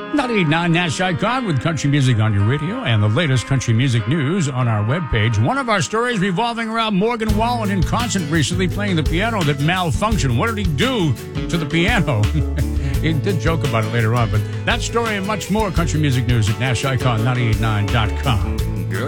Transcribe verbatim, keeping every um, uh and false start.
ninety-eight point nine Nash Icon with country music on your radio and the latest country music news on our webpage. One of our stories revolving around Morgan Wallen in concert recently playing the piano that malfunctioned. What did he do to the piano? He did joke about it later on, but that story and much more country music news at Nash Icon ninety-eight point nine dot com.